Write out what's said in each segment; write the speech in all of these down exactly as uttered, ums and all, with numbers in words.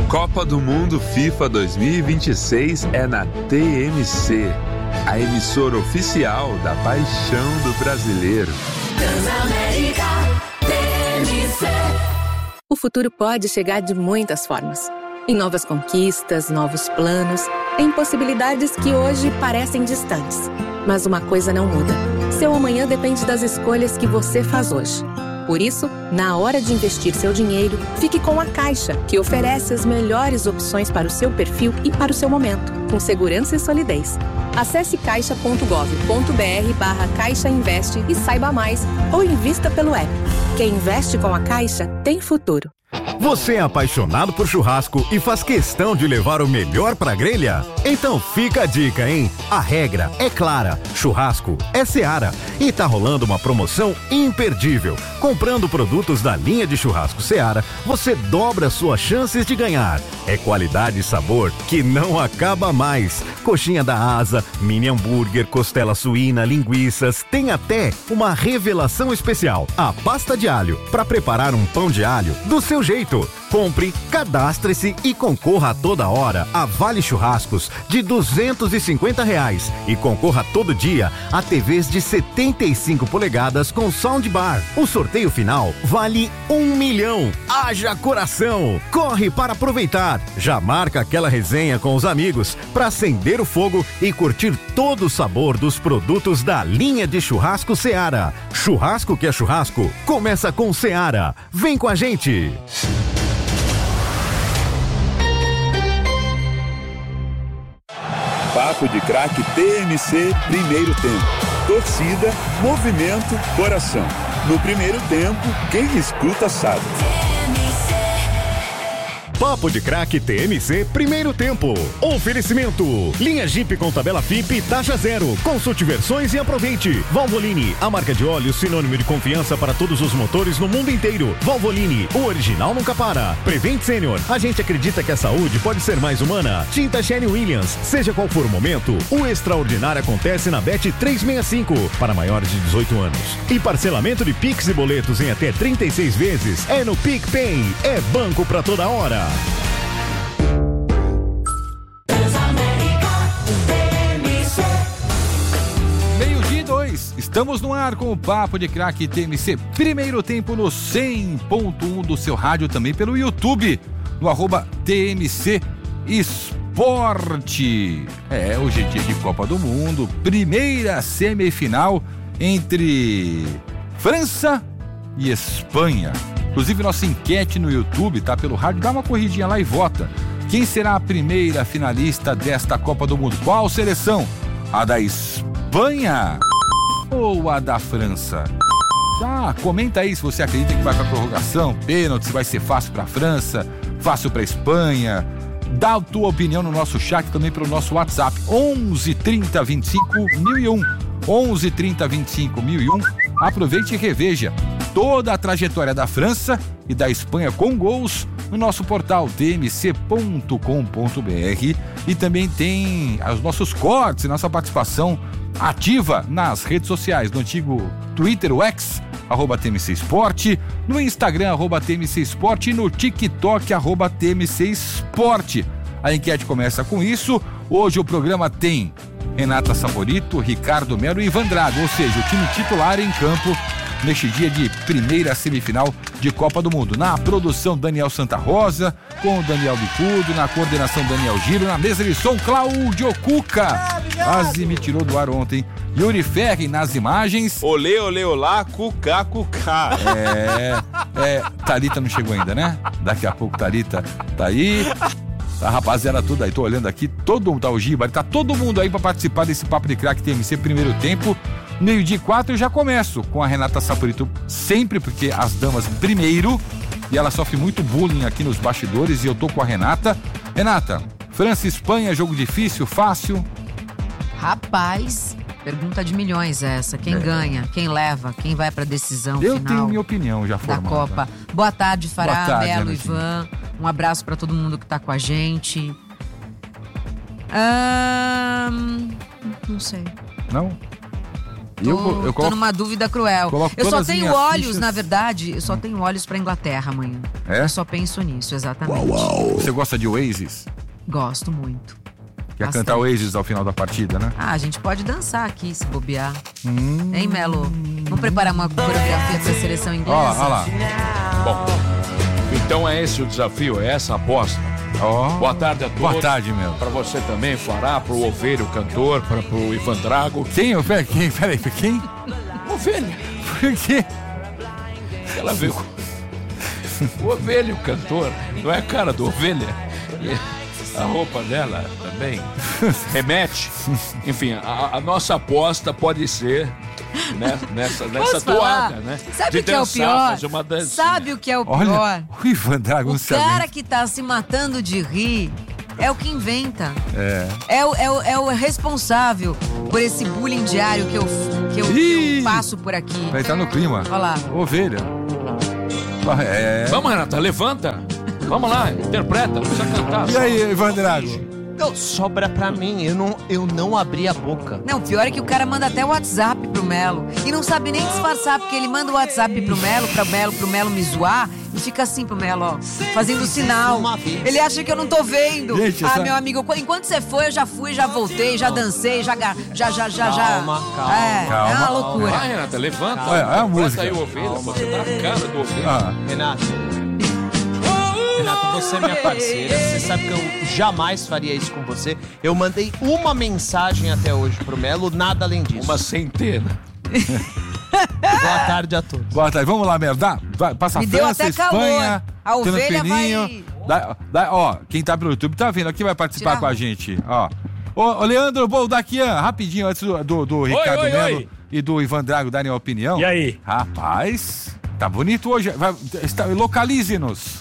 Copa do Mundo FIFA dois mil e vinte e seis é na T M C, a emissora oficial da paixão do brasileiro. Transamérica T M C. O futuro pode chegar de muitas formas. Em novas conquistas, novos planos, em possibilidades que hoje parecem distantes. Mas uma coisa não muda. Seu amanhã depende das escolhas que você faz hoje. Por isso, na hora de investir seu dinheiro, fique com a Caixa, que oferece as melhores opções para o seu perfil e para o seu momento, com segurança e solidez. Acesse caixa ponto gov ponto br barra Caixa Investe e saiba mais, ou invista pelo app. Quem investe com a Caixa tem futuro. Você é apaixonado por churrasco e faz questão de levar o melhor pra grelha? Então fica a dica, hein? A regra é clara, churrasco é Seara. E tá rolando uma promoção imperdível. Comprando produtos da linha de churrasco Seara, você dobra suas chances de ganhar. É qualidade e sabor que não acaba mais. Coxinha da asa, mini hambúrguer, costela suína, linguiças, tem até uma revelação especial, a pasta de alho, para preparar um pão de alho do seu jeito. Compre, cadastre-se e concorra a toda hora a Vale Churrascos de duzentos e cinquenta reais e concorra todo dia a T Vs de setenta e cinco polegadas com soundbar. O sorteio final vale um milhão. Haja coração! Corre para aproveitar. Já marca aquela resenha com os amigos para acender o fogo e curtir todo o sabor dos produtos da linha de churrasco Seara. Churrasco que é churrasco, começa com Seara. Vem com a gente! Papo de Craque T M C, primeiro tempo. Torcida, movimento, coração. No primeiro tempo, quem escuta sabe. Papo de Craque T M C, primeiro tempo. Oferecimento. Linha Jeep com tabela F I P, taxa zero. Consulte versões e aproveite. Valvoline, a marca de óleo sinônimo de confiança para todos os motores no mundo inteiro. Valvoline, o original nunca para. Prevent Senior, a gente acredita que a saúde pode ser mais humana. Tinta Sherwin Williams, seja qual for o momento, o extraordinário acontece na Bet trezentos e sessenta e cinco, para maiores de dezoito anos. E parcelamento de Pix e boletos em até trinta e seis vezes é no PicPay. É banco pra toda hora. Meio-dia e dois, estamos no ar com o Papo de Craque T M C, primeiro tempo no cem ponto um do seu rádio, também pelo YouTube, no arroba T M C Esporte. É, hoje é dia de Copa do Mundo, primeira semifinal entre França e Espanha. Inclusive, nossa enquete no YouTube, tá? Pelo rádio, dá uma corridinha lá e vota. Quem será a primeira finalista desta Copa do Mundo? Qual seleção? A da Espanha ou a da França? Ah, comenta aí se você acredita que vai pra prorrogação, pênalti, se vai ser fácil pra França, fácil pra Espanha. Dá a tua opinião no nosso chat, também pelo nosso WhatsApp, onze, trinta, vinte e cinco, mil e um. onze, trinta, vinte e cinco, mil e um. Aproveite e reveja toda a trajetória da França e da Espanha com gols no nosso portal t m c ponto com ponto b r, e também tem os nossos cortes e nossa participação ativa nas redes sociais, no antigo Twitter, o X, arroba T M C Esporte, no Instagram, arroba T M C Esporte, e no TikTok, arroba T M C Esporte. A enquete começa com isso. Hoje o programa tem Renata Saporito, Ricardo Melo e Ivan Drago, ou seja, o time titular em campo neste dia de primeira semifinal de Copa do Mundo. Na produção, Daniel Santa Rosa, com o Daniel Bicudo, na coordenação, Daniel Giro, na mesa de som, Cláudio Cuca. Quase me tirou do ar ontem. Yuri Ferri nas imagens. Olê, olê, olá, Cuca, Cuca. É, é, Thalita não chegou ainda, né? Daqui a pouco Thalita tá aí. Tá, rapaziada, tudo aí, tô olhando aqui, todo mundo, tá o Giba, tá todo mundo aí pra participar desse Papo de Craque T M C primeiro tempo. Meio-dia e quatro, eu já começo com a Renata Saporito, sempre, porque as damas primeiro, e ela sofre muito bullying aqui nos bastidores, e eu tô com a Renata. Renata, França e Espanha, jogo difícil, fácil? Rapaz, pergunta de milhões essa, quem é. ganha, quem leva, quem vai pra decisão eu final? Eu tenho minha opinião já formada. Da Copa. Boa tarde, Fará, Boa tarde, Belo, Ivan, um abraço pra todo mundo que tá com a gente. Hum, não sei. Não? Tô, eu, eu coloco, tô numa dúvida cruel. Eu só todas as tenho minhas olhos, fichas. na verdade, eu só tenho olhos pra Inglaterra amanhã. É? Eu só penso nisso, exatamente. Você gosta de Oasis? Gosto muito. Quer Bastante. cantar Oasis ao final da partida, né? Ah, a gente pode dançar aqui, se bobear. Hum. Hein, Melo? Vamos preparar uma coreografia pra seleção inglesa? Ó, ó lá. Bom, então é esse o desafio, é essa a aposta. Ó. Boa tarde a todos. Boa tarde, meu. Pra você também, Fará, pro Ovelha, o cantor, pra, pro Ivan Drago. Quem? Peraí, quem? Peraí, quem? Ovelha. Por quê? Ela veio com... O Ovelha, o cantor. Não é a cara do Ovelha? E a roupa dela também remete. Enfim, a, a nossa aposta pode ser né, nessa, nessa Posso falar? toada, né? Sabe De o que é o dançar, pior? fazer uma dancinha. Sabe o que é o pior? Olha, o Ivan Drago O sabe. cara que tá se matando de rir é o que inventa. É. É o, é o, é o responsável por esse bullying diário que eu, que eu, que Ih! eu passo por aqui. Vai estar no clima. Olha lá. Ovelha. É. Vamos, Renata, levanta. Vamos lá, interpreta, não precisa cantar. E só- aí, Ivan Drago? Não, sobra pra mim, eu não, eu não abri a boca. Não, o pior é que o cara manda até o WhatsApp pro Melo. E não sabe nem disfarçar, porque ele manda o WhatsApp pro Melo, pra Melo, pro Melo me zoar. E fica assim pro Melo, ó, fazendo sinal. Uma vez. Ele acha que eu não tô vendo. Gente, ah, essa- meu amigo, enquanto você foi, eu já fui, já voltei, já dancei, já, ga- já, já, já, já. Calma, calma. É, Calma. é uma loucura. Vai, Renata, levanta. Olha, é a Interpreta música. aí o Ovelha, você tá a cara do Ovelha. Ah, Renata. Renata, você é minha parceira. Você sabe que eu jamais faria isso com você. Eu mandei uma mensagem até hoje pro Melo, nada além disso. Uma centena. Boa tarde a todos. boa tarde. Vamos lá, Melo. Dá, vai, passa Me a deu França, até calor. Espanha. A Tendo ovelha peninho. vai- Dá, dá, ó, quem tá pelo YouTube tá vendo aqui, vai participar Tira com a gente. Ó. Ô, ô Leandro, bom, daqui, ó, rapidinho, antes do, do, do Ricardo oi, Melo oi. e do Ivan Drago darem a opinião. E aí? Rapaz, tá bonito hoje. Vai, está- localize-nos.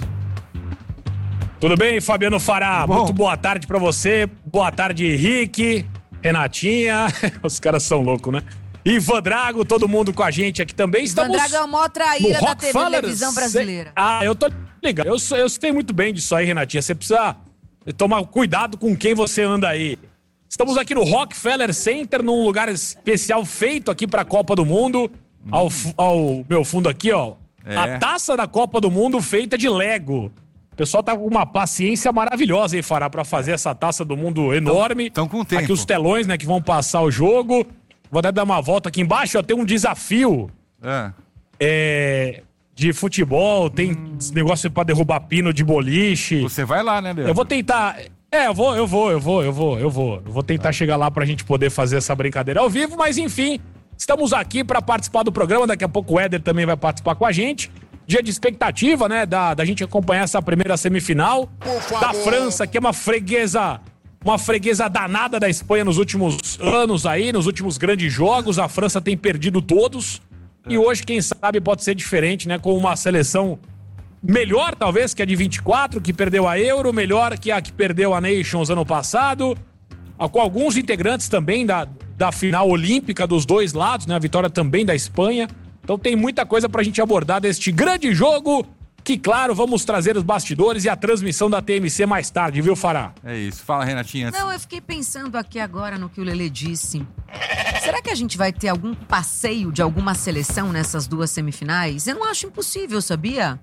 Tudo bem, Fabiano Fará? Bom. Muito boa tarde pra você. Boa tarde, Henrique, Renatinha. Os caras são loucos, né? Ivan Drago, todo mundo com a gente aqui também. Estamos Van Drago é o maior traíra no da T V Rockefeller. televisão brasileira. Ah, eu tô ligado. Eu, sei- eu sei muito bem disso aí, Renatinha. Você precisa tomar cuidado com quem você anda aí. Estamos aqui no Rockefeller Center, num lugar especial feito aqui pra Copa do Mundo. Ao, fu- ao meu fundo aqui, ó. É. A taça da Copa do Mundo feita de Lego. O pessoal tá com uma paciência maravilhosa aí, Fará, pra fazer essa taça do mundo enorme. tão com tempo. Aqui os telões, né, que vão passar o jogo. Vou até dar uma volta aqui embaixo, ó, tem um desafio É. é, de futebol, tem negócio pra derrubar pino de boliche. Você vai lá, né, Leandro? Eu vou tentar... É, eu vou, eu vou, eu vou, eu vou, eu vou. Eu vou tentar chegar lá pra gente poder fazer essa brincadeira ao vivo, mas enfim, estamos aqui pra participar do programa. Daqui a pouco o Éder também vai participar com a gente. Dia de expectativa, né, da, da gente acompanhar essa primeira semifinal da França, que é uma freguesa, uma freguesa danada da Espanha nos últimos anos aí, nos últimos grandes jogos. A França tem perdido todos. E hoje, quem sabe, pode ser diferente, né, com uma seleção melhor, talvez, que a de vinte e quatro, que perdeu a Euro, melhor que a que perdeu a Nations ano passado, com alguns integrantes também da, da final olímpica dos dois lados, né? A vitória também da Espanha. Então tem muita coisa pra gente abordar deste grande jogo, que, claro, vamos trazer os bastidores e a transmissão da T M C mais tarde, viu, Fará? É isso. Fala, Renatinha. Não, eu fiquei pensando aqui agora no que o Lelê disse. Será que a gente vai ter algum passeio de alguma seleção nessas duas semifinais? Eu não acho impossível, sabia?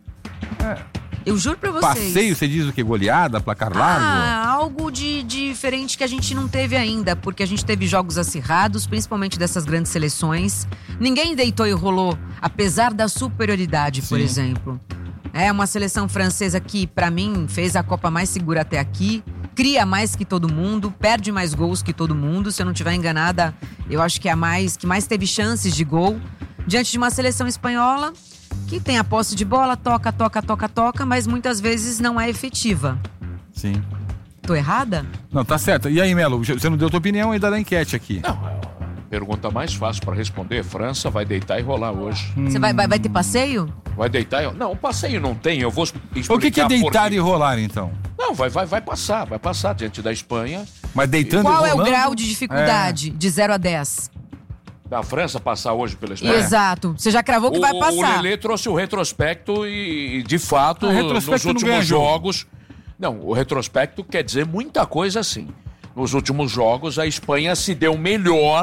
Eu juro pra vocês. Passeio, você diz o quê? Goleada, placar largo? Ah, algo de, de diferente que a gente não teve ainda, porque a gente teve jogos acirrados, principalmente dessas grandes seleções. Ninguém deitou e rolou, apesar da superioridade, por Sim. exemplo. É uma seleção francesa que, pra mim, fez a Copa mais segura até aqui, cria mais que todo mundo, perde mais gols que todo mundo. Se eu não estiver enganada, eu acho que é a mais, que mais teve chances de gol, diante de uma seleção espanhola que tem a posse de bola, toca, toca, toca, toca, mas muitas vezes não é efetiva. Sim. Tô errada? Não, tá certo. E aí, Melo, você não deu tua opinião ainda da enquete aqui. Não, é a pergunta mais fácil pra responder. França vai deitar e rolar hoje. Você vai, vai, vai ter passeio? Vai deitar e rolar. Não, passeio não tem, eu vou explicar. O que, que é por deitar quê. e rolar, então? Não, vai, vai, vai passar, vai passar diante da Espanha. Mas deitando Qual e é o rolando? grau de dificuldade de zero a dez? Da França passar hoje pela Espanha. Exato. Você já cravou que o, vai O passar. Lelê trouxe o retrospecto e, de fato, Ah, retrospecto nos não últimos ganha jogo. jogos... Não, o retrospecto quer dizer muita coisa assim. Nos últimos jogos, a Espanha se deu melhor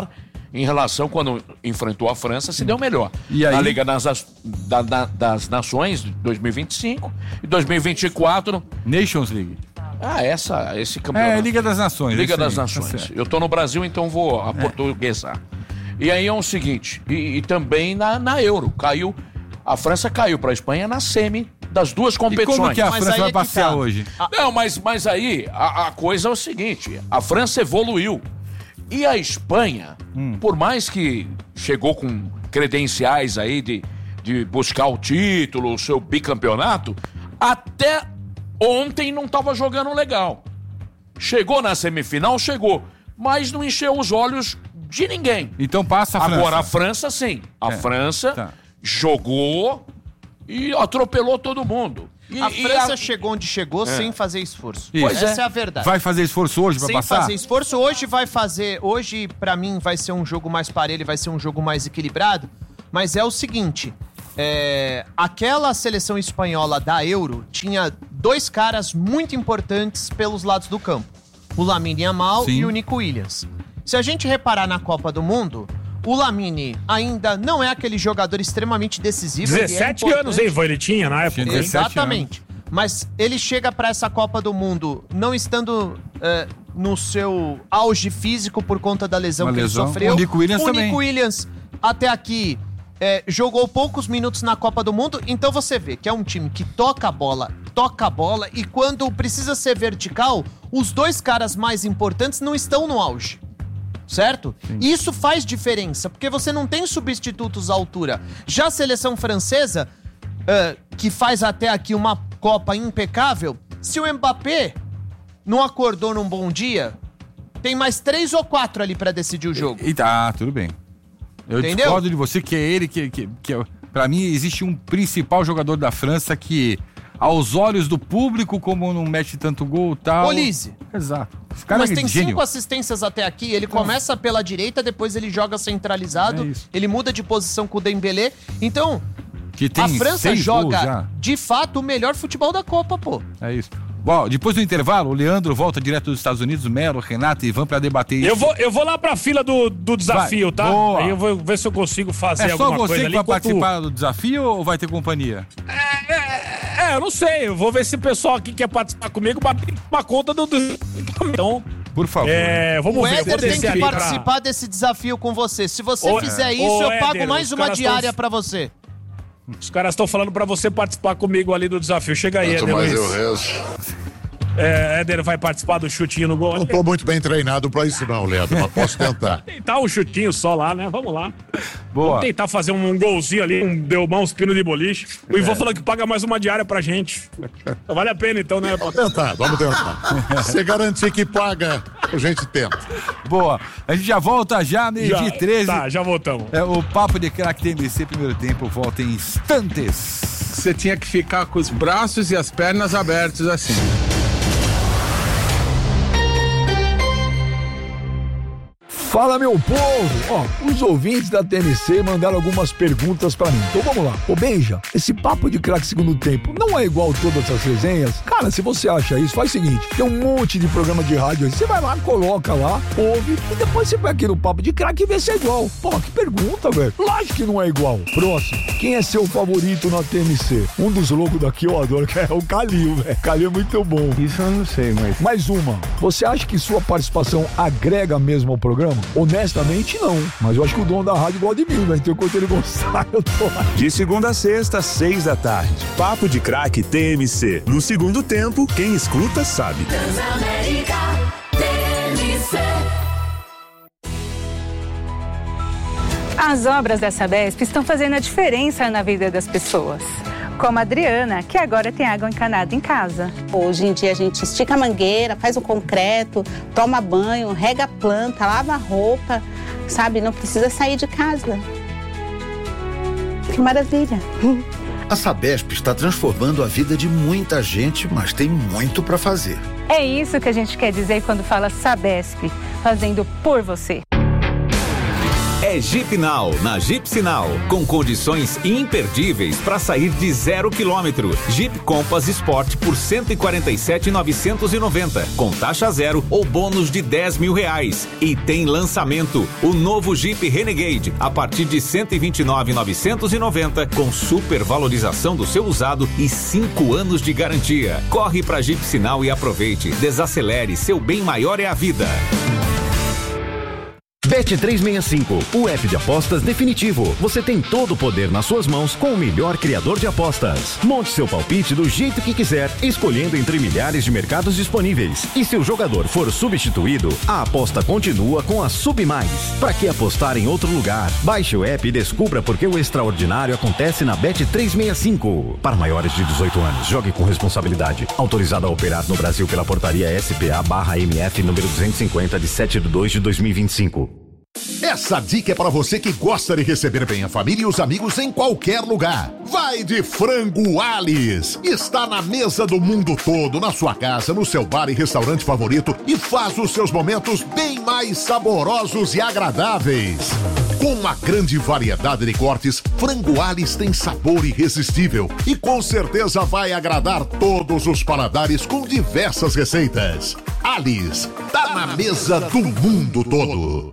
em relação, quando enfrentou a França, se deu melhor. E aí? Na Liga das, da, da, das Nações, dois mil e vinte e cinco, e dois mil e vinte e quatro... Nations League. Ah, essa, esse campeonato. É, Liga das Nações. Liga isso das aí, Nações. tá Eu tô no Brasil, então vou a portuguesar. E aí é o seguinte, e, e também na, na Euro, caiu, a França caiu pra Espanha na semi das duas competições. E como que a Mas França aí vai é que passear tá. hoje? Não, mas, mas aí a, a coisa é o seguinte, a França evoluiu. E a Espanha, Hum. por mais que chegou com credenciais aí de, de buscar o título, o seu bicampeonato, até ontem não estava jogando legal. Chegou na semifinal, chegou, mas não encheu os olhos de ninguém. Então passa a França. Agora a França, sim. A É, França tá. jogou e atropelou todo mundo. E, A e França a- chegou onde chegou sem fazer esforço. Isso. Essa Pois é. a verdade. Vai fazer esforço hoje pra Sem passar? fazer esforço. Hoje vai fazer. Hoje, pra mim, vai ser um jogo mais parelho, vai ser um jogo mais equilibrado. Mas é o seguinte: é, aquela seleção espanhola da Euro tinha dois caras muito importantes pelos lados do campo: o Lamine Yamal Sim. e o Nico Williams. Se a gente reparar na Copa do Mundo, o Lamine ainda não é aquele jogador extremamente decisivo. ele é dezessete importante. anos, hein, vô? Ele tinha na época. Tinha hein? dezessete Exatamente. Mas ele chega pra essa Copa do Mundo não estando é, no seu auge físico por conta da lesão Uma que lesão. ele sofreu. O Nico Williams o também. Nico Williams, até aqui, é, jogou poucos minutos na Copa do Mundo. Então você vê que é um time que toca a bola, toca a bola, e quando precisa ser vertical, os dois caras mais importantes não estão no auge. Certo? Isso faz diferença, porque você não tem substitutos à altura. Já a seleção francesa, uh, que faz até aqui uma Copa impecável, se o Mbappé não acordou num bom dia, tem mais três ou quatro ali pra decidir o jogo. E tá, tudo bem. Eu Entendeu? discordo de você que é ele que, que, que é- pra mim existe um principal jogador da França que, aos olhos do público, como não mete tanto gol e tal... Olise. Exato. Esse cara Mas é tem gênio. cinco assistências até aqui. Ele começa pela direita, depois ele joga centralizado, É isso. ele muda de posição com o Dembélé. Então, Que tem a França seis gols joga, já. de fato, o melhor futebol da Copa, pô. É isso. Bom, depois do intervalo, o Leandro volta direto dos Estados Unidos, o Melo, o Renato e Ivan pra debater isso. Eu vou, eu vou lá pra fila do, do desafio, Vai, tá? boa. Aí eu vou ver se eu consigo fazer É só alguma você coisa que ali. vai enquanto- participar do desafio ou vai ter companhia? É, eu não sei. Eu vou ver se o pessoal aqui quer participar comigo pra abrir uma conta do desafio. Então, Por favor. é, vamos O ver. eu vou Éder tem descer que ali pra- participar desse desafio com você. Se você Ô, fizer ô, isso, eu pago Éder, mais os uma caras diária tão- pra você. Os caras estão falando pra você participar comigo ali do desafio. Chega aí, Quanto Éder mais Luiz. eu rezo. É, Éder vai participar do chutinho no gol. Não tô muito bem treinado pra isso não, Leandro, mas posso tentar. Tentar um chutinho só lá, né? Vamos lá. Boa. Vamos tentar fazer um golzinho ali, um derrubar uns pinos de boliche. O Ivan falou que paga mais uma diária pra gente. Vale a pena então, né? Vamos tentar, vamos tentar. Se garantir que paga, a gente tenta. Boa. A gente já volta já, meio-dia Já, e treze. Tá, já voltamos. É, o Papo de Craque T M C, primeiro tempo, volta em instantes. Você tinha que ficar com os braços e as pernas abertos assim. Fala, meu povo! Ó, os ouvintes da T M C mandaram algumas perguntas pra mim. Então vamos lá. Ô, Benja, esse papo de craque segundo tempo não é igual todas as resenhas? Cara, se você acha isso, faz o seguinte. Tem um monte de programa de rádio aí. Você vai lá, coloca lá, ouve, e depois você vai aqui no papo de craque e vê se é igual. Pô, que pergunta, velho. Lógico que não é igual. Próximo. Quem é seu favorito na T M C? Um dos loucos daqui eu adoro, que é o Calil, velho. Calil é muito bom. Isso eu não sei, mas... Mais uma. Você acha que sua participação agrega mesmo ao programa? Honestamente, não. Mas eu acho que o dono da rádio gosta de mim, velho. Então, enquanto ele gostar, eu tô lá. De segunda a sexta, seis da tarde. Papo de Craque T M C. No segundo tempo, quem escuta sabe. Transamérica T M C. As obras da Sabesp estão fazendo a diferença na vida das pessoas. Como a Adriana, que agora tem água encanada em casa. Hoje em dia a gente estica a mangueira, faz o concreto, toma banho, rega a planta, lava a roupa, sabe? Não precisa sair de casa. Que maravilha! A Sabesp está transformando a vida de muita gente, mas tem muito para fazer. É isso que a gente quer dizer quando fala Sabesp, fazendo por você. É É Jeep Now, na Jeep Sinal, com condições imperdíveis para sair de zero quilômetro. Jeep Compass Sport por cento e quarenta e sete mil novecentos e noventa, com taxa zero ou bônus de dez mil reais. E tem lançamento, o novo Jeep Renegade, a partir de cento e vinte e nove mil novecentos e noventa, com super valorização do seu usado e cinco anos de garantia. Corre pra Jeep Sinal e aproveite. Desacelere, seu bem maior é a vida. Bet trezentos e sessenta e cinco, o app de apostas definitivo. Você tem todo o poder nas suas mãos com o melhor criador de apostas. Monte seu palpite do jeito que quiser, escolhendo entre milhares de mercados disponíveis. E se o jogador for substituído, a aposta continua com a Sub Mais. Para que apostar em outro lugar? Baixe o app e descubra por que o extraordinário acontece na Bet trezentos e sessenta e cinco. Para maiores de dezoito anos, jogue com responsabilidade. Autorizado a operar no Brasil pela portaria S P A barra M F número duzentos e cinquenta de sete de dois de dois mil e vinte e cinco. Essa dica é para você que gosta de receber bem a família e os amigos em qualquer lugar. Vai de Frango Alice. Está na mesa do mundo todo, na sua casa, no seu bar e restaurante favorito e faz os seus momentos bem mais saborosos e agradáveis. Com uma grande variedade de cortes, Frango Alice tem sabor irresistível e com certeza vai agradar todos os paladares com diversas receitas. Alice, tá na mesa do mundo todo.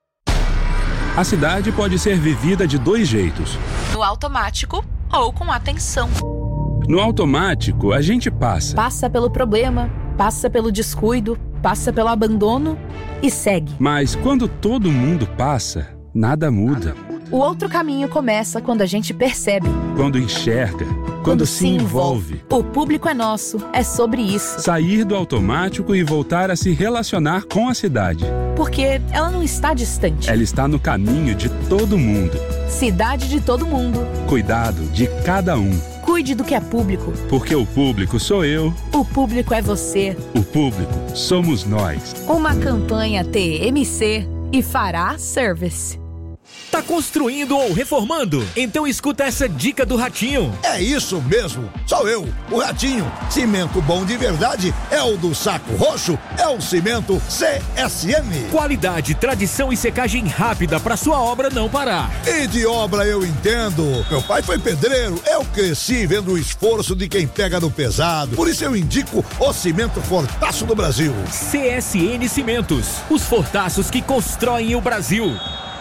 A cidade pode ser vivida de dois jeitos. No automático ou com atenção. No automático, a gente passa. Passa pelo problema, passa pelo descuido, passa pelo abandono e segue. Mas quando todo mundo passa, nada muda. O outro caminho começa quando a gente percebe. Quando enxerga. Quando, quando se envolve. envolve. O público é nosso, é sobre isso. Sair do automático e voltar a se relacionar com a cidade. Porque ela não está distante. Ela está no caminho de todo mundo. Cidade de todo mundo. Cuidado de cada um. Cuide do que é público. Porque o público sou eu. O público é você. O público somos nós. Uma campanha T M C e Fará Service. Tá construindo ou reformando? Então escuta essa dica do Ratinho. É isso mesmo, sou eu, o Ratinho. Cimento bom de verdade é o do Saco Roxo, é o cimento C S M. Qualidade, tradição e secagem rápida pra sua obra não parar. E de obra eu entendo. Meu pai foi pedreiro, eu cresci vendo o esforço de quem pega no pesado. Por isso eu indico o cimento Fortaço do Brasil. C S N Cimentos, os fortaços que constroem o Brasil.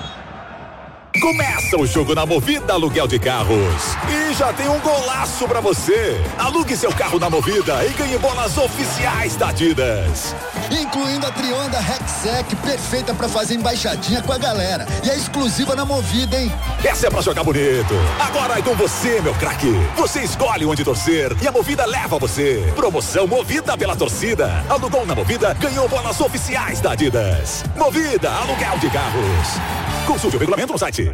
Começa o jogo na Movida Aluguel de Carros. E já tem um golaço pra você. Alugue seu carro na Movida e ganhe bolas oficiais da Adidas. Incluindo a Trionda Rexec, perfeita pra fazer embaixadinha com a galera. E é exclusiva na Movida, hein? Essa é pra jogar bonito. Agora é com você, meu craque. Você escolhe onde torcer e a Movida leva você. Promoção Movida pela torcida. Alugou na Movida, ganhou bolas oficiais da Adidas. Movida Aluguel de Carros. Consulte o regulamento no site.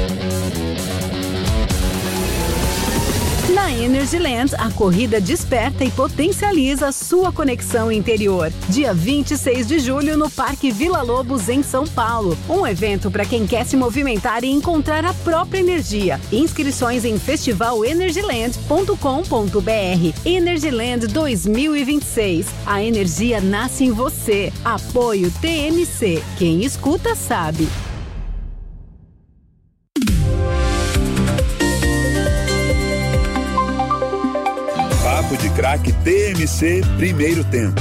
Na Energyland, a corrida desperta e potencializa sua conexão interior. Dia vinte e seis de julho no Parque Vila Lobos, em São Paulo. Um evento para quem quer se movimentar e encontrar a própria energia. Inscrições em festival energyland ponto com ponto b r. Energyland dois mil e vinte e seis. A energia nasce em você. Apoio T M C. Quem escuta sabe. Papo de Craque T M C, primeiro tempo.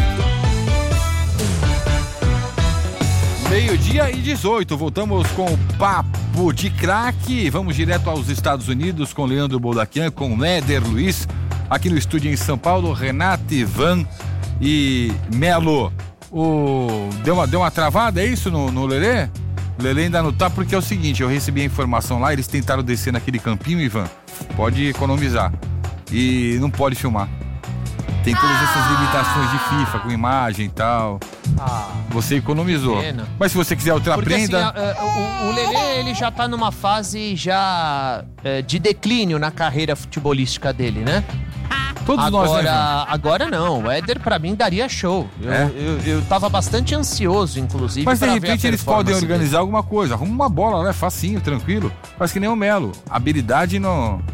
Meio-dia e dezoito, voltamos com o Papo de Craque. Vamos direto aos Estados Unidos com Leandro Boldaquian, com Éder Luiz, aqui no estúdio em São Paulo, Renato Ivan e Melo. O... Deu, uma, deu uma travada, é isso, no, no Lelê? O Lelê ainda não tá, porque é o seguinte, eu recebi a informação lá, eles tentaram descer naquele campinho, Ivan, pode economizar. E não pode filmar. Tem todas ah! essas limitações de FIFA, com imagem e tal. Ah, você economizou. Pena. Mas se você quiser outra Porque, prenda... Assim, a, a, o, o Lelê, ele já tá numa fase já é, de declínio na carreira futebolística dele, né? Todos agora, nós, né, agora não, o Éder pra mim daria show. Eu, é? eu, eu tava bastante ansioso, inclusive. Mas de repente eles podem organizar dele. alguma coisa. Arruma uma bola, né? Facinho, tranquilo. Faz que nem o Melo. Habilidade não,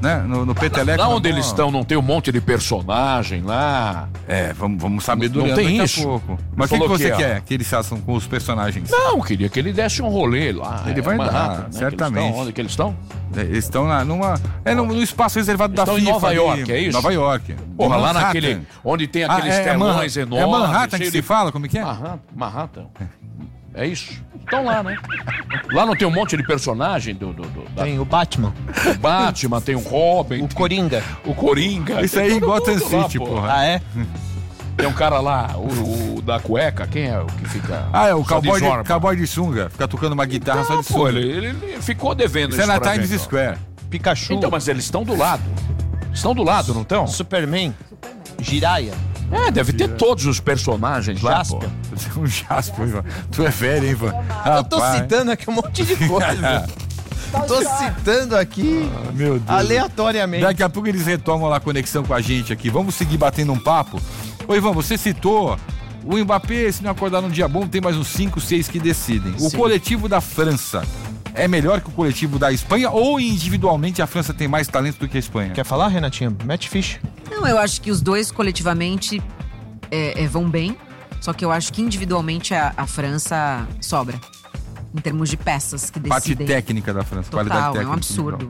né? No, no Peteleco. Lá onde no... eles estão, não tem um monte de personagem lá. É, vamos, vamos saber Não durante tem daqui isso. a pouco. Mas o que, que Falou você que, quer que eles façam com os personagens? Não, queria que ele desse um rolê lá. Ele é, vai Manhattan, dar, né, que certamente. eles estão, onde que eles estão? É, Eles estão lá numa. É no, no espaço reservado da Estão FIFA. em Nova ali. York, é isso? Nova York. Porra, Em lá Manhattan. naquele. Onde tem aqueles Ah, é, telões é enormes. É Manhattan que cheio se de- fala? Como é que é? Manhattan. Manhattan. É isso. Estão lá, né? Lá não tem um monte de personagem do. do, do da... Tem o Batman. O Batman, tem o Robin. O Coringa. O Coringa. Isso aí em Tem todo Gotham mundo lá, City, porra. porra. Ah, é? Tem um cara lá, o, o da cueca, quem é o que fica. Ah, é o só cowboy de, desorma? cowboy de sunga. Fica tocando uma guitarra só de Pô, sunga. ele, ele- ele ficou devendo Isso é na pra Times gente, ó. Square. Pikachu. Então, mas eles estão do lado. Estão do lado, não estão? Superman. Jiraiya. É, deve ter todos os personagens lá, pô. Jasper. Você é um Jasper, Ivan. Tu é velho, hein, Ivan? Eu tô citando aqui um monte de coisa. Tô citando aqui Ah, Meu Deus. aleatoriamente. Daqui a pouco eles retomam lá a conexão com a gente aqui. Vamos seguir batendo um papo. Ô, Ivan, você citou o Mbappé, se não acordar num dia bom, tem mais uns cinco, seis que decidem. O Sim. coletivo da França é melhor que o coletivo da Espanha ou individualmente a França tem mais talento do que a Espanha? Quer falar, Renatinha? Mete ficha. Não, eu acho que os dois coletivamente é, é, vão bem, só que eu acho que individualmente a, a França sobra. Em termos de peças que Parte decidem. técnica da França, qualidade Total, técnica. é um absurdo.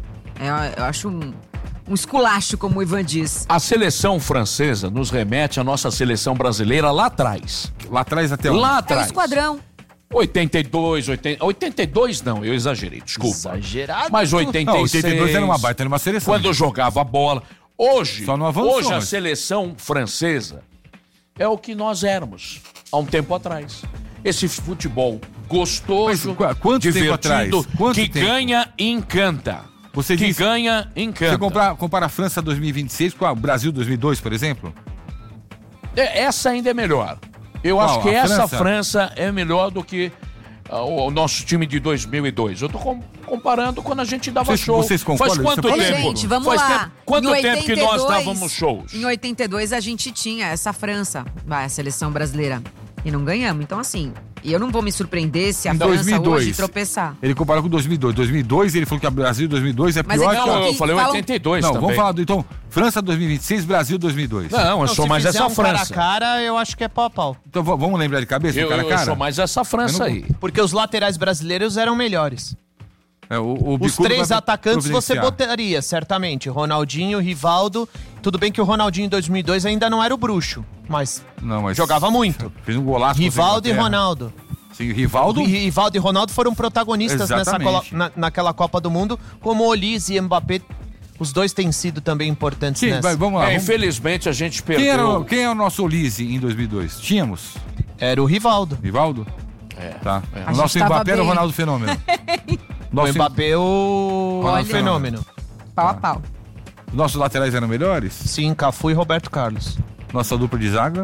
É, eu acho um, um esculacho, como o Ivan diz. A seleção francesa nos remete à nossa seleção brasileira lá atrás. Lá atrás até onde? Lá É o atrás. esquadrão. oitenta e dois, oitenta, oitenta e dois não, eu exagerei, desculpa. Exagerado. Mas oitenta e seis. Não, oitenta e dois era uma baita, era uma seleção. Quando jogava bola. Hoje, Só não avançou, hoje a mas- seleção francesa é o que nós éramos há um tempo atrás. Esse futebol gostoso, Mas, qu- quanto tempo divertido, atrás? Quanto que tempo? ganha e encanta. Você que disse- ganha e encanta. Você compara, compara a França dois mil e vinte e seis com o Brasil dois mil e dois, por exemplo? É, essa ainda é melhor. Eu Qual? acho que A essa França? França é melhor do que ah, o, o nosso time de dois mil e dois. Eu tô com- comparando quando a gente dava Vocês- show. vocês concordam? Faz quanto Você pode- tempo? Gente, vamos Faz lá. tempo- quanto Em tempo que nós oitenta e dois, dávamos shows? Em oitenta e dois a gente tinha essa França, vai, a seleção brasileira. E não ganhamos. Então, assim, e eu não vou me surpreender se a Em França dois mil e dois. hoje tropeçar. Ele comparou com dois mil e dois. dois mil e dois, ele falou que o Brasil dois mil e dois é Mas pior é que que eu- a... Eu falei Falam- oitenta e dois Não, também. vamos falar do, então, França dois mil e vinte e seis, Brasil dois mil e dois. Não, eu sou se mais fizer essa um França. cara a cara, eu acho que é pau a pau. Então v- vamos lembrar de cabeça, Eu, do cara a eu cara? sou mais essa França Eu não- aí. Porque os laterais brasileiros eram melhores. É, o, o Os Bicudo três vai atacantes você providenciar. botaria, certamente. Ronaldinho, Rivaldo. Tudo bem que o Ronaldinho em dois mil e dois ainda não era o bruxo, mas Não, mas jogava muito. fez um golaço. contra a Rivaldo e Inglaterra. Ronaldo. Sim, Rivaldo. Ri- Rivaldo e Ronaldo foram protagonistas nessa Exatamente. colo- na- naquela Copa do Mundo, como Olise e Mbappé. Os dois têm sido também importantes Quem, nessa. vai, vamos lá. É, vamos- infelizmente a gente perdeu. Quem, era, o- quem é o nosso Olise em dois mil e dois? Tínhamos? Era o Rivaldo. Rivaldo? É. Tá. É. O nosso gente tava Mbappé era o bem. Ronaldo Fenômeno. O Nosso, Mbappé, o Olha. fenômeno. Pau a pau. nossos laterais eram melhores? Sim, Cafu e Roberto Carlos. Nossa dupla de zaga?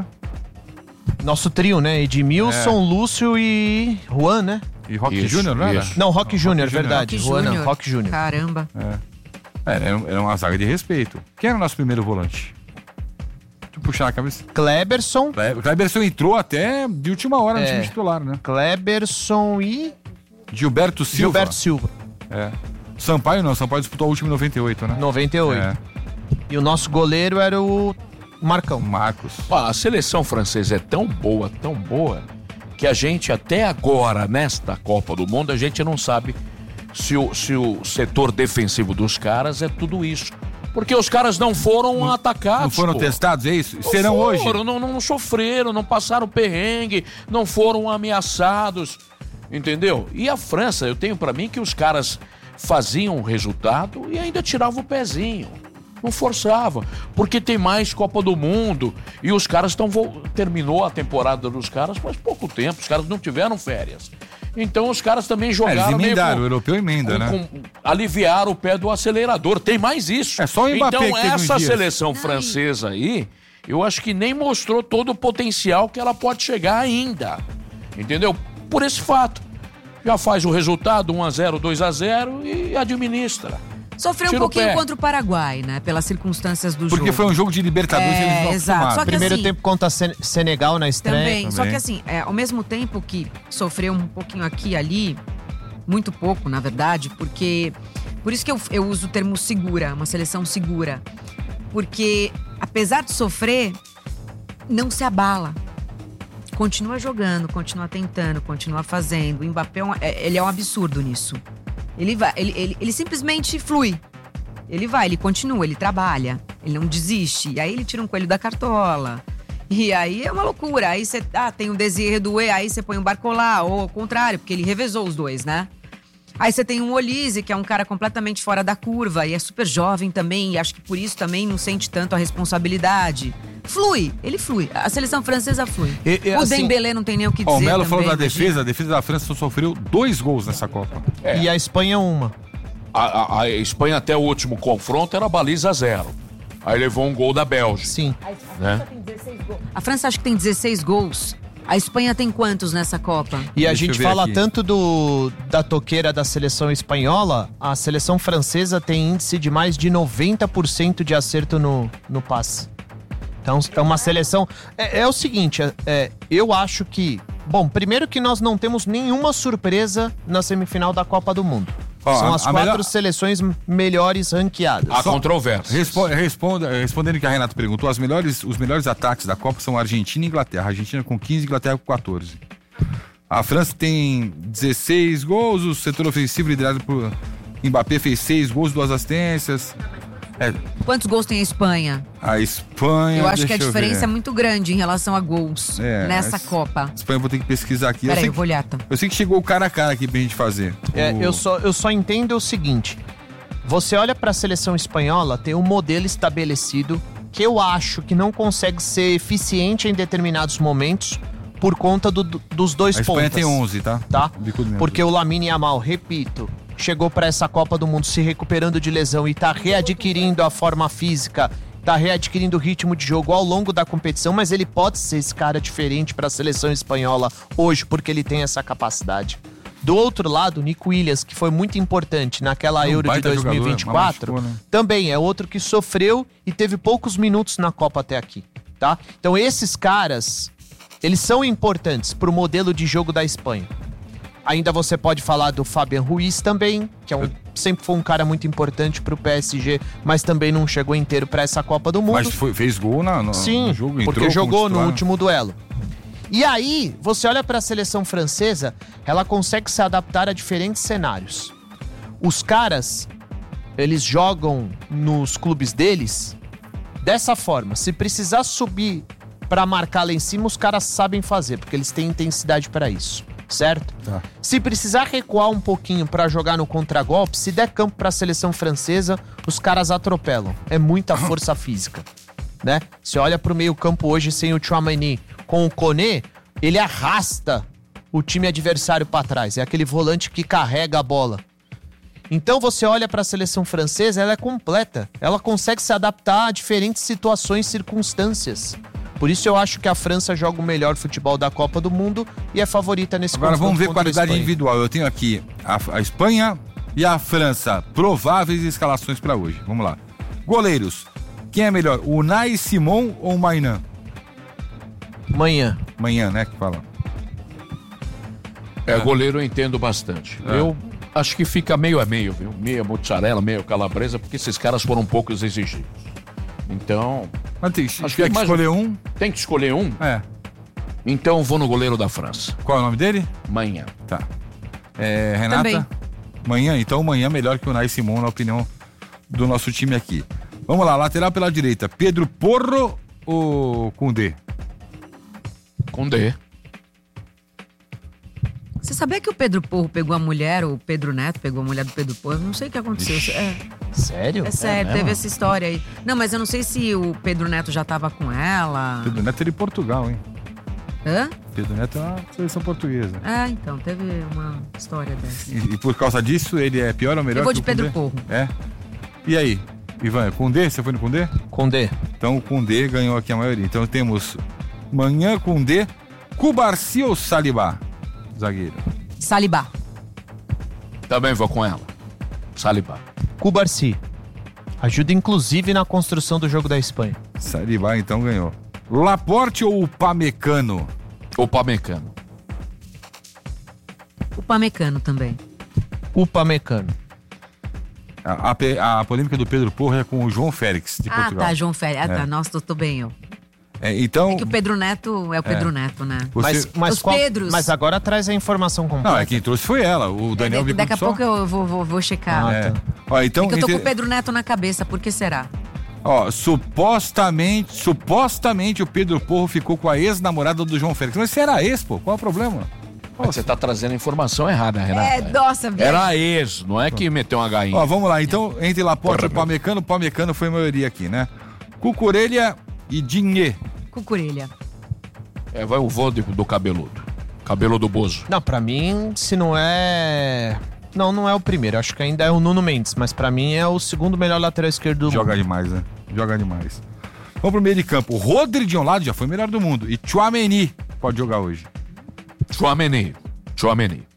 Nosso trio, né? Edmilson, É. Lúcio e Juan, né? E Rock Isso, Júnior, não era? isso. Não, Rock Júnior, Júnior. verdade. Rock Juan não, Júnior. Rock Júnior. Caramba. É, era, era uma zaga de respeito. Quem era o nosso primeiro volante? Deixa eu puxar a cabeça. Kleberson, O Cleberson entrou até de última hora no É. time titular, né? Kleberson e Gilberto Silva. Gilberto Silva. É. Sampaio não, Sampaio disputou o último em noventa e oito, né? noventa e oito. É. E o nosso goleiro era o Marcão. Marcos. Ó, a seleção francesa é tão boa, tão boa, que a gente até agora, nesta Copa do Mundo, a gente não sabe se o, se o setor defensivo dos caras é tudo isso. Porque os caras não foram atacados. Não foram pô. testados, é isso? Não Serão hoje? foram, Não, não sofreram, não passaram perrengue, não foram ameaçados, entendeu? E a França, eu tenho pra mim que os caras faziam o resultado e ainda tiravam o pezinho. Não forçavam, porque tem mais Copa do Mundo e os caras estão... vo- Terminou a temporada dos caras faz pouco tempo, os caras não tiveram férias. Então os caras também É, jogaram eles meio emendaram, com- o europeu emenda, com- né? com- aliviar o pé do acelerador. Tem mais isso. É só o Mbappé Então que teve uns essa dias. seleção francesa aí, eu acho que nem mostrou todo o potencial que ela pode chegar ainda. Entendeu? Por esse fato. Já faz o resultado um a zero, dois a zero e administra. Sofreu um Tira o pouquinho pé. contra o Paraguai, né? Pelas circunstâncias do Porque jogo. foi um jogo de Libertadores É, e eles não exato. acostumados. Só que Primeiro assim- tempo contra Sen- Senegal na estreia. Também. Só que assim, é, ao mesmo tempo que sofreu um pouquinho aqui e ali, muito pouco, na verdade, porque Por isso que eu, eu uso o termo segura, uma seleção segura. Porque, apesar de sofrer, não se abala. Continua jogando, continua tentando, continua fazendo. O Mbappé, é um, é, ele é um absurdo nisso. Ele, vai, ele, ele, ele simplesmente flui. Ele vai, ele continua, ele trabalha. Ele não desiste. E aí ele tira um coelho da cartola. E aí é uma loucura. Aí você ah, tem o Desiré Doué, aí você põe o Barcola, ou ao contrário, porque ele revezou os dois, né? Aí você tem um Olise, que é um cara completamente fora da curva e é super jovem também, e acho que por isso também não sente tanto a responsabilidade. Flui, ele flui. A seleção francesa flui. E, e, o assim, Dembélé não tem nem o que dizer. Ó, o Melo também, falou da imagina. defesa, a defesa da França só sofreu dois gols nessa Copa. É. E a Espanha uma. A, a, a Espanha até o último confronto era baliza zero. Aí levou um gol da Bélgica. Sim. Né? A França acho que tem dezesseis gols. A Espanha tem quantos nessa Copa? E a Deixa eu gente ver fala aqui. tanto do, da toqueira da seleção espanhola, a seleção francesa tem índice de mais de noventa por cento de acerto no, no passe. Então é uma seleção... É, é o seguinte, é, é, eu acho que... Bom, primeiro que nós não temos nenhuma surpresa na semifinal da Copa do Mundo. Ó, São a- as a quatro melhor- seleções respondas ranqueadas. Há controvérsias. Respo- responda, respondendo o que a Renata perguntou, as melhores, os melhores ataques da Copa são Argentina e Inglaterra. A Argentina com quinze, Inglaterra com quatorze. A França tem dezesseis gols, o setor ofensivo liderado por Mbappé fez seis gols, duas assistências. É, Quantos gols tem a Espanha? a Espanha. eu acho que a deixa eu diferença ver. é muito grande em relação a gols É, nessa mas- Copa. A Espanha eu vou ter que pesquisar aqui. Peraí, sei eu vou olhar, tá? que, eu sei que chegou o cara a cara aqui pra gente fazer. É, O- eu, só, eu só entendo o seguinte: você olha para a seleção espanhola, tem um modelo estabelecido que eu acho que não consegue ser eficiente em determinados momentos por conta do- do- dos dois A Espanha pontas. tem onze, tá? Tá? Bicudo mesmo. Porque o Lamine Yamal, repito, chegou para essa Copa do Mundo se recuperando de lesão e tá readquirindo a forma física, tá readquirindo o ritmo de jogo ao longo da competição, mas ele pode ser esse cara diferente para a seleção espanhola hoje, porque ele tem essa capacidade. Do outro lado, o Nico Williams, que foi muito importante naquela É um Euro de baita dois mil e vinte e quatro, jogador, mas machucou, né? também é outro que sofreu e teve poucos minutos na Copa até aqui, tá? Então esses caras, eles são importantes pro modelo de jogo da Espanha. Ainda você pode falar do Fabian Ruiz também, que é um, sempre foi um cara muito importante pro P S G, mas também não chegou inteiro pra essa Copa do Mundo. Mas foi- fez gol na, no, Sim, no jogo, entrou porque como jogou no titular. último duelo. E aí, você olha pra seleção francesa, ela consegue se adaptar a diferentes cenários. Os caras, eles jogam nos clubes deles dessa forma. Se precisar subir pra marcar lá em cima, os caras sabem fazer, porque eles têm intensidade pra isso, certo? Tá. Se precisar recuar um pouquinho pra jogar no contragolpe, se der campo pra seleção francesa, os caras atropelam. É muita força física, né? Você olha pro meio-campo hoje sem o Tchouaméni com o Koné, ele arrasta o time adversário pra trás. É aquele volante que carrega a bola. Então você olha pra seleção francesa, ela é completa. Ela consegue se adaptar a diferentes situações e circunstâncias. Por isso eu acho que a França joga o melhor futebol da Copa do Mundo e é favorita nesse Agora vamos confronto ver contra a qualidade Espanha. individual. Eu tenho aqui a, a Espanha e a França. Prováveis escalações pra hoje. Vamos lá. Goleiros. Quem é melhor, o Unai Simon ou o Mainan? Manhã. Manhã, né, que fala. É, goleiro eu entendo bastante. É. Eu acho que fica meio a meio, viu? Meia mozzarella, meio calabresa, porque esses caras foram poucos exigidos. Então... Mas tem, acho tiver que mais- escolher um. Tem que escolher um? É. Então vou no goleiro da França. Qual é o nome dele? Manhã. Tá. É, Renata? Também. Manhã, então manhã melhor que o Unai Simon, na opinião do nosso time aqui. Vamos lá, lateral pela direita. Pedro Porro ou Koundé? Koundé. Você sabia que o Pedro Porro pegou a mulher, o Pedro Neto pegou a mulher do Pedro Porro? Não sei o que aconteceu. É, Sério? é sério, É teve mesmo? essa história aí. Não, mas eu não sei se o Pedro Neto já tava com ela. Pedro Neto é de Portugal, hein? Hã? Pedro Neto é uma seleção portuguesa. É, então, teve uma história dessa. E, e por causa disso, ele é pior ou melhor Eu vou que de o Pedro Koundé? Porro. É? E aí? Ivan, Koundé? Você foi no Koundé? Koundé. Então o Koundé ganhou aqui a maioria. Então temos Manhã, Koundé, Cubarsi ou Saliba? Zagueiro. Saliba. Também vou com ela. Saliba. Cubarsi. Ajuda inclusive na construção do jogo da Espanha. Saliba então ganhou. Laporte ou Upamecano? Upamecano. O Pamecano também. Upamecano. A, a, a polêmica do Pedro Porro é com o João Félix, de Ah, Portugal. tá, João Félix. Ah, É. tá, nossa, tô, tô bem eu. É, então... É que o Pedro Neto é o Pedro É. Neto, né? Você- Mas, mas, Os qual- Pedros. mas agora traz a informação completa. Não, é quem trouxe foi ela, o Daniel Da- Daqui a Bicudo só. pouco eu vou, vou, vou checar. É. Ó, então, é que eu tô entre- com o Pedro Neto na cabeça, por que será? Ó, supostamente, supostamente o Pedro Porro ficou com a ex-namorada do João Félix. Mas se era ex, pô, qual é o problema? Mas você tá trazendo a informação errada, Renata. É, nossa, velho. Era ex, não é que meteu uma gainha. Ó, vamos lá, então, entre Laporte e o Pamecano, o Pamecano foi a maioria aqui, né? Cucurelha e Dinhê. Cucurelha. É, vai o vô do, do cabeludo. Cabelo do Bozo. Não, pra mim, se não é... Não, não é o primeiro. Acho que ainda é o Nuno Mendes. Mas pra mim é o segundo melhor lateral esquerdo do Joga mundo. demais, né? Joga demais. Vamos pro meio de campo. Rodri de um lado já foi o melhor do mundo. E Tchouaméni pode jogar hoje. Tchouaméni. Tchouaméni.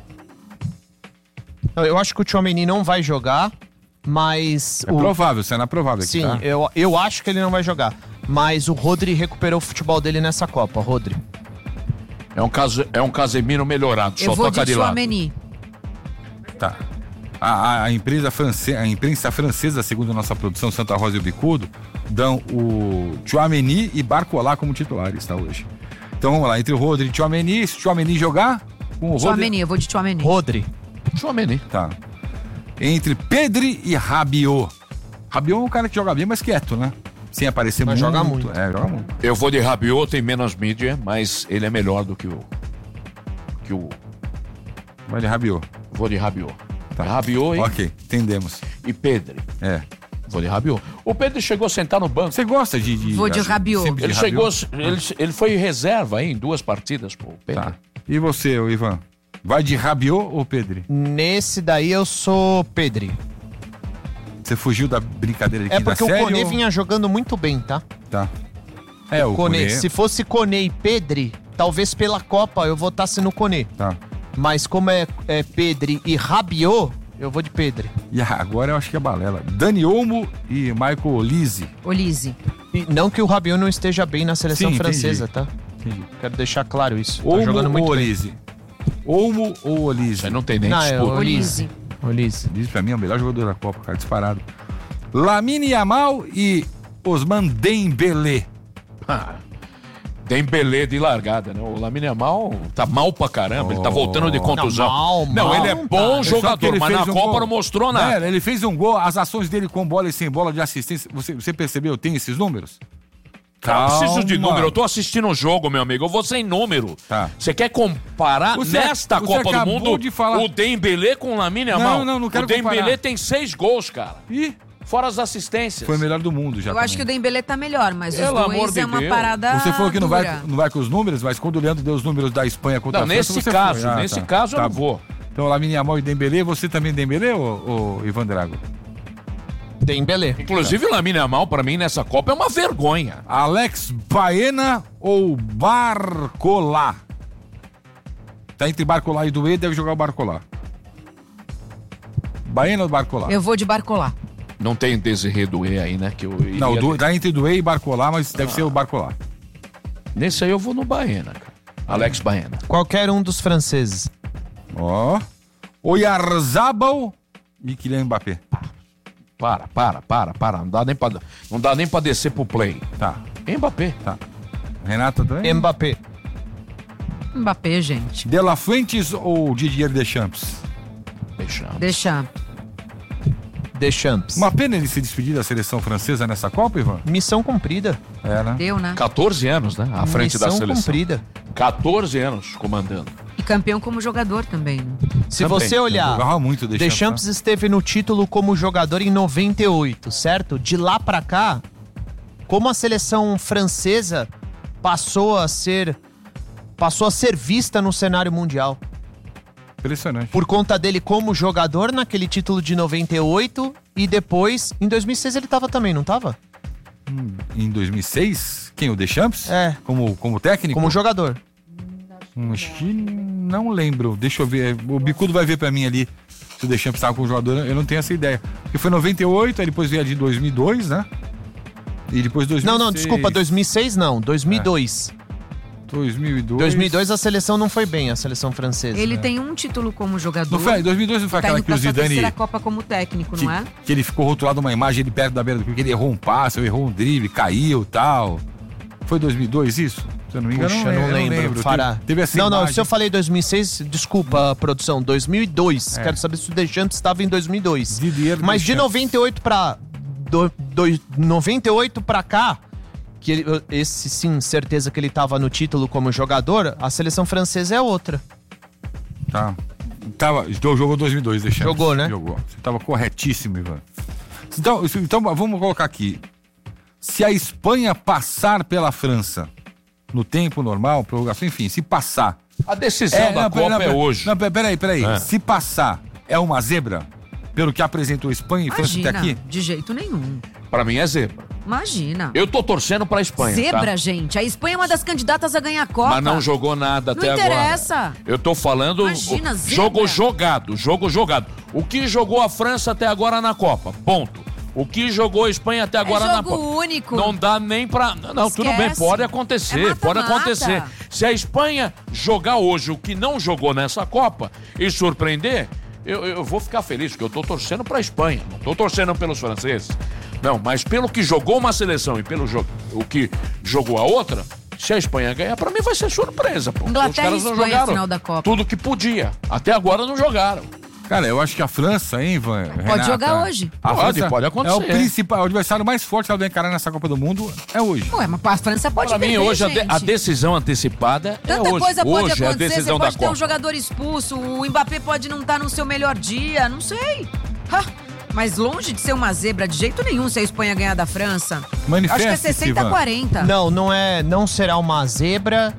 Eu acho que o Tchouaméni não vai jogar, mas... É o... provável, sendo provável aqui, Sim, tá? eu, eu acho que ele não vai jogar. Mas o Rodri recuperou o futebol dele nessa Copa, Rodri. É um, case, é um Casemiro melhorado, Eu só vou toca de de lado. Tchouaméni. Tá. A, a, a, empresa france... a imprensa francesa, segundo a nossa produção Santa Rosa e o Bicudo, dão o Tchouaméni e Barcola como titulares, tá, hoje. Então vamos lá, entre o Rodri e Tchouaméni, se Tchouaméni jogar, com o Rodri... Tchouaméni, eu vou de Tchouaméni. Rodri. Tchouaméni. Tá. Entre Pedri e Rabiot. Rabiot é um cara que joga bem, mas quieto, né? Sem aparecer Mas muito. joga muito. É, joga muito. Eu vou de Rabiot, tem menos mídia, mas ele é melhor do que o... Que o... Vai de Rabiot. Vou de Rabiot. Tá. Rabiot e... Ok, entendemos. E Pedri. É. Vou de Rabiot. O Pedro chegou a sentar no banco. Você gosta de... de Vou de Rabiot. sempre Ele de chegou... Rabiot? Ele, ele foi reserva aí em duas partidas, pô, Pedro. Tá. E você, ô Ivan? Vai de Rabiot ou Pedri? Nesse daí eu sou Pedri. Você fugiu da brincadeira aqui É da porque o série, Koné ou- vinha jogando muito bem, tá? Tá. É, o Koné. Koné. Se fosse Koné e Pedri, talvez pela Copa eu votasse no Koné. Tá. Mas como é, é Pedri e Rabiot, eu vou de Pedri. E agora eu acho que é balela. Dani Olmo e Michael Olise. Olise. E não que o Rabiot não esteja bem na seleção Sim, francesa, entendi. tá? Entendi. Quero deixar claro isso. Olmo tá jogando muito ou bem. Olise? Olmo ou Olise? Aí não tem nem Não, é disputa. Olise. Olise. Olise pra mim é o melhor jogador da Copa, cara, disparado. Lamine Yamal e Osman Dembélé. Ah, Dembélé de largada, né? O Lamine Yamal tá mal pra caramba, ele tá voltando de contusão. Não, mal, Não, mal ele é não bom tá. Só que jogador, ele mas fez na um Copa gol. não mostrou nada. É, ele fez um gol, as ações dele com bola e sem bola de assistência. Você, você percebeu? Tem esses números? Cara, eu preciso de Calma. número. Eu tô assistindo o jogo, meu amigo. Eu vou sem número. Tá. Você quer comparar Você- nesta você Copa do acabou Mundo de falar- o Dembélé com o Lamine Yamal? Não, não, não quero O Dembélé comparar. tem seis gols, cara. Ih, Fora as assistências. foi o melhor do mundo já. Eu acho que o Dembélé tá melhor, mas Pelo os dois amor de é uma Deus. parada Você falou que não vai, dura. não vai com os números, mas quando o Leandro deu os números da Espanha contra Não, a França, nesse você caso, foi. Ah, nesse tá. caso eu Tá não vou. Então, Lamine Yamal e Dembélé, você também Dembélé ou, ou Ivan Drago? Dembélé. Inclusive o Lamine Yamal, pra mim, nessa Copa é uma vergonha. Alex Baena ou Barcola? Tá entre Barcola e Doué, deve jogar o Barcola. Baena ou Barcola? Eu vou de Barcola. Não tem Desiré Doué aí, né? Que eu iria Não, do, de- tá entre Doué e Barcola, mas deve ser o Barcola. Nesse aí eu vou no Baena, cara. Alex Baena. Qualquer um dos franceses. Ó. Oyarzabal e Kylian Mbappé. Para, para, para, para. Não dá nem pra, não dá nem pra descer pro play. Tá. Mbappé. Tá. Renata também? Mbappé. Mbappé, gente. De La Fuentes ou Didier Deschamps? Deixando. Deixa. Deschamps. Uma pena ele se despedir da seleção francesa nessa Copa, Ivan? Missão cumprida. É, né? Deu, né? quatorze anos, né? À frente da Missão seleção. cumprida. quatorze anos comandando. E campeão como jogador também, né? Se Também. você olhar, Jogava muito o Deschamps. Deschamps esteve no título como jogador em noventa e oito, certo? De lá pra cá, como a seleção francesa passou a ser passou a ser vista no cenário mundial. Impressionante. Por conta dele como jogador naquele título de noventa e oito e depois, em dois mil e seis ele tava também, não tava? Hum, em dois mil e seis, quem? O Deschamps? É. Como, como técnico? Como jogador. Hum, acho que não lembro. Deixa eu ver. O Bicudo vai ver pra mim ali se o Deschamps estava com o jogador. Eu não tenho essa ideia. Porque foi noventa e oito, aí depois veio a de dois mil e dois, né? E depois dois mil e seis. Não, não, desculpa, dois mil e seis não, dois mil e dois. dois mil e dois. dois mil e dois a seleção não foi bem, a seleção francesa. Ele né? tem um título como jogador. Não foi, dois mil e dois não foi tá aquela indo que o pra sua Zidane... terceira Copa como técnico, que, não é? que ele ficou rotulado uma imagem ele perto da beira do campo, que ele errou um passe, ou errou um drible, caiu e tal. Foi dois mil e dois isso? Se eu não me engano, Puxa, não, não eu lembro. não lembro. Fará. Teve, teve essa não, não, imagem. se eu falei dois mil e seis, desculpa, produção, dois mil e dois. É. Quero saber se o Deschamps estava em dois mil e dois. Didier Mas de Deschamps. noventa e oito pra... Do, do, noventa e oito pra cá, que ele, esse sim, certeza que ele tava no título como jogador, a seleção francesa é outra. Tá. Tava, jogou dois mil e dois, deixa. Jogou, né? Jogou. Você tava corretíssimo, Ivan. Então, então, vamos colocar aqui. Se a Espanha passar pela França no tempo normal, prorrogação, enfim, se passar... A decisão é, da não, Copa não, é hoje. Não, peraí, peraí. É. Se passar, é uma zebra? Pelo que apresentou Espanha e França Imagina, até aqui? de jeito nenhum. Pra mim é zebra. Imagina. Eu tô torcendo pra Espanha, Zebra, tá? gente. A Espanha é uma das candidatas a ganhar a Copa. Mas não jogou nada Não até agora. interessa. Eu tô falando Imagina, o- zebra. jogo jogado, jogo jogado. O que jogou a França até agora na Copa? Ponto. O que jogou a Espanha até agora na jogo Copa? único. Não dá nem pra... Não, tudo bem, Esquece. pode acontecer, É pode mata-mata. acontecer. Se a Espanha jogar hoje o que não jogou nessa Copa e surpreender, eu, eu vou ficar feliz, porque eu tô torcendo pra Espanha, não tô torcendo pelos franceses. Não, mas pelo que jogou uma seleção e pelo jo- o que jogou a outra, se a Espanha ganhar, pra mim vai ser surpresa. Pô. Inglaterra Os caras e não Espanha, jogaram final da Copa. tudo que podia. Até agora não jogaram. Cara, eu acho que a França, hein, Ivan? Pode Renata? jogar hoje. A Pode, França pode acontecer. É o principal, o adversário mais forte que ela vai encarar nessa Copa do Mundo é hoje. Ué, mas a França pode Pra mim, perder, hoje, a, de- gente. a decisão antecipada é Tanta hoje. coisa pode hoje é a acontecer, decisão você da pode ter Copa. um jogador expulso, o Mbappé pode não estar no seu melhor dia, não sei. Ha, mas longe de ser uma zebra de jeito nenhum se a Espanha ganhar da França. Acho que é Manifeste-se, sessenta a Ivan. quarenta. Não, não é, não será uma zebra.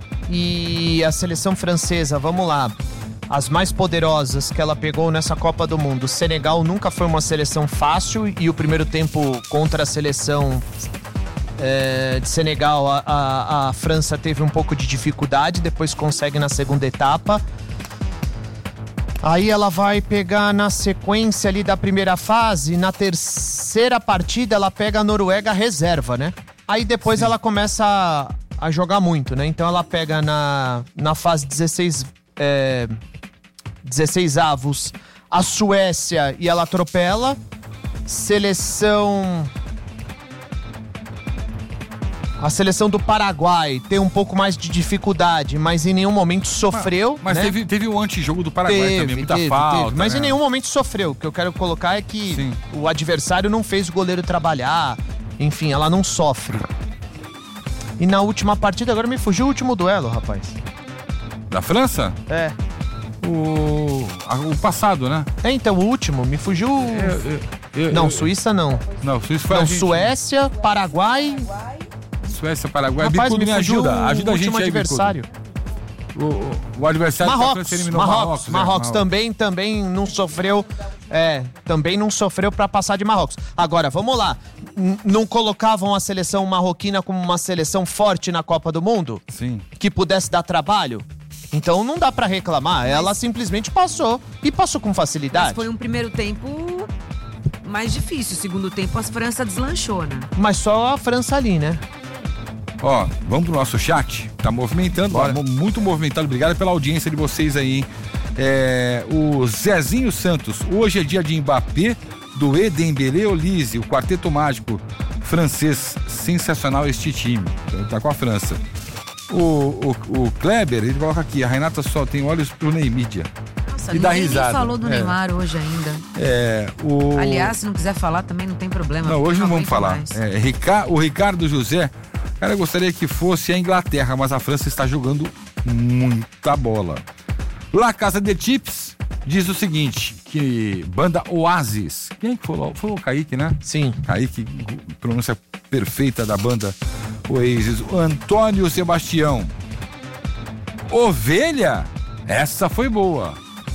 E a seleção francesa, vamos lá. As mais poderosas que ela pegou nessa Copa do Mundo. O Senegal nunca foi uma seleção fácil e o primeiro tempo contra a seleção é, de Senegal, a, a, a França teve um pouco de dificuldade, depois consegue na segunda etapa. Aí ela vai pegar na sequência ali da primeira fase, na terceira partida ela pega a Noruega reserva, né? Aí depois Sim. ela começa a, a jogar muito, né? Então ela pega na, na fase dezesseis, é, dezesseis avos a Suécia e ela atropela. Seleção... A seleção do Paraguai tem um pouco mais de dificuldade, mas em nenhum momento sofreu. Mas né? teve, teve o antijogo do Paraguai Teve, também, muita teve, falta. teve. Mas né? em nenhum momento sofreu. O que eu quero colocar é que Sim. o adversário não fez o goleiro trabalhar. Enfim, ela não sofre. E na última partida, agora me fugiu o último duelo, rapaz. Da França? É. O, a- o passado, né? É, então, o último, me fugiu... eu- não, eu- Suíça não. Não, Suíça foi a Não, gente. Suécia, Paraguai... Suécia, Paraguai. Rapaz, Bicudo, me me fugiu ajuda. o Ajuda a gente último aí, adversário. Bicudo. O, o, o adversário que a Marrocos, França eliminou Marrocos, Marrocos, né? Marrocos também, também não sofreu, é, também não sofreu pra passar de Marrocos. Agora, vamos lá, N- não colocavam a seleção marroquina como uma seleção forte na Copa do Mundo? Sim. Que pudesse dar trabalho? Então não dá pra reclamar, ela simplesmente passou, e passou com Mas facilidade. foi um primeiro tempo mais difícil. O segundo tempo a França deslanchou, né? Mas só a França ali, né? Ó, vamos pro nosso chat. Tá movimentando, ó, mo- muito movimentado. Obrigado pela audiência de vocês aí, hein? É, o Zezinho Santos. Hoje é dia de Mbappé, do Dembélé, Olise, o quarteto mágico francês. Sensacional este time. Então, tá com a França. O, o, o Kleber, ele coloca aqui, a Renata só tem olhos pro Neymídia. Nossa, E dá ninguém risada. nem falou do É. Neymar hoje ainda. É, o... Aliás, se não quiser falar também não tem problema. Não, hoje não vamos aguento falar. mais. É, Rica- o Ricardo José, cara, eu gostaria que fosse a Inglaterra, mas a França está jogando muita bola. La Casa de Chips diz o seguinte, que banda Oasis, quem é que falou? Foi o Kaique, né? Sim. Kaique, pronúncia perfeita da banda Oasis. O Antônio Sebastião. Ovelha? Essa foi boa.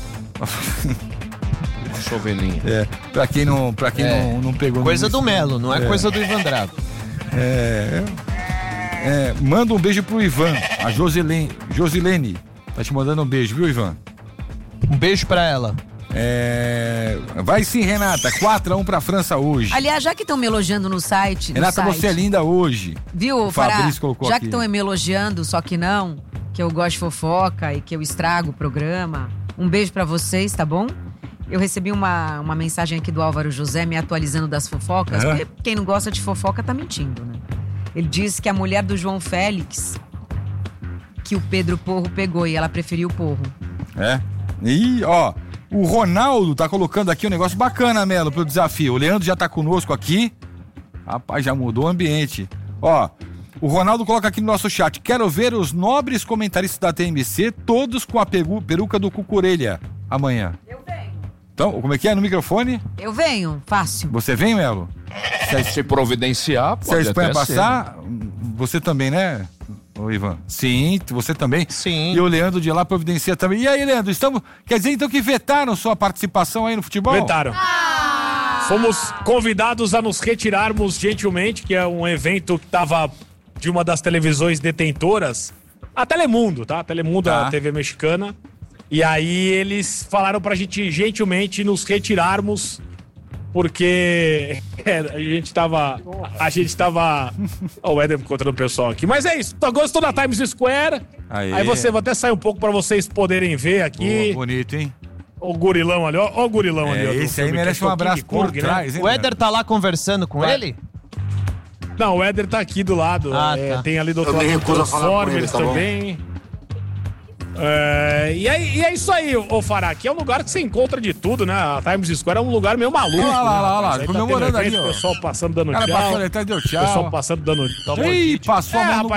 Nossa, ovelhinha. É, pra quem não, pra quem É. não, não pegou... Coisa no- do Melo, não é, coisa do Ivan Drago. É, é, manda um beijo pro Ivan, a Josilene, Josilene. Tá te mandando um beijo, viu, Ivan? Um beijo pra ela. É... Vai sim, Renata. quatro a um pra França hoje. Aliás, já que estão me elogiando no site... Renata, no site, você é linda hoje. Viu, O Fará? Fabrício colocou Já aqui. que estão me elogiando, só que não, que eu gosto de fofoca e que eu estrago o programa, um beijo pra vocês, tá bom? Eu recebi uma, uma mensagem aqui do Álvaro José me atualizando das fofocas, É. porque quem não gosta de fofoca tá mentindo, né? Ele disse que a mulher do João Félix, que o Pedro Porro pegou e ela preferiu o Porro. É. E, ó, o Ronaldo tá colocando aqui um negócio bacana, Melo, pro desafio. O Leandro já tá conosco aqui. Rapaz, já mudou o ambiente. Ó, o Ronaldo coloca aqui no nosso chat: quero ver os nobres comentaristas da T M C, todos com a peru- peruca do Cucurelha amanhã. Eu venho. Então, como é que é no microfone? Eu venho, fácil. Você vem, Melo? Se, se providenciar, Se a pode Espanha até ser, passar, né? você também, né, ô Ivan? Sim, você também. Sim. E o Leandro de lá providencia também. E aí, Leandro, estamos... Quer dizer, então, que vetaram sua participação aí no futebol? Vetaram. Fomos convidados a nos retirarmos gentilmente, que é um evento que estava de uma das televisões detentoras, a Telemundo, tá? A Telemundo, Tá. a T V mexicana. E aí eles falaram pra gente gentilmente nos retirarmos, porque é, a gente tava. A gente tava. Ó, o Éder encontrando o pessoal aqui. Mas é isso. Gostou da Times Square? Aê. Aí você vai até sair um pouco pra vocês poderem ver aqui. Boa, bonito, hein? O gurilão ali, ó. Ó o gurilão É, ali, ó. do esse aí filme, merece que é um o abraço King Kong, por trás, hein, O Éder tá lá conversando com Vai. ele? Não, o Éder tá aqui do lado. Ah, é, tá. tem ali do outro Eu me lado recuso a falar com ele, Transformers tá bom? também. É, e, aí, e é isso aí, ô Fará, que é um lugar que você encontra de tudo, né? A Times Square é um lugar meio maluco. Olha lá, lá, né, lá, lá, rapaz? Aí tá comemorando tendo evento, ali, ó. O pessoal passando dando O cara tchau. passou ali atrás, deu tchau. O pessoal passando dando... Ih, passou É, a mão no rapaz,